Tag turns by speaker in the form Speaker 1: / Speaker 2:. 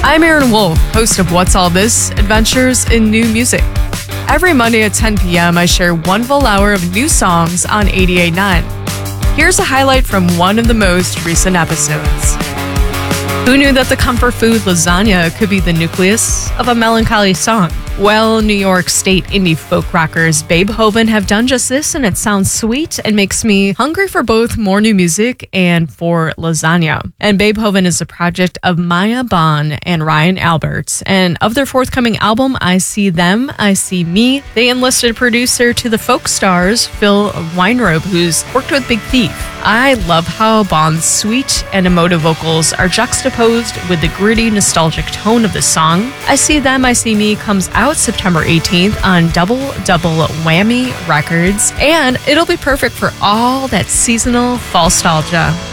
Speaker 1: I'm Aaron Wolf, host of What's All This? Adventures in New Music. Every Monday at 10 p.m., I share one full hour of new songs on 88.9. Here's a highlight from one of the most recent episodes. Who knew that the comfort food lasagna could be the nucleus of a melancholy song? Well, New York State indie folk rockers Babe Hoven have done just this, and it sounds sweet and makes me hungry for both more new music and for lasagna. And Babe Hoven is a project of Maya Bond and Ryan Alberts. And of their forthcoming album, I See Them, I See Me, they enlisted producer to the folk stars, Phil Weinrobe, who's worked with Big Thief. I love how Bond's sweet and emotive vocals are juxtaposed with the gritty, nostalgic tone of the song. I See Them, I See Me comes out September 18th on Double Whammy Records, and it'll be perfect for all that seasonal fall nostalgia.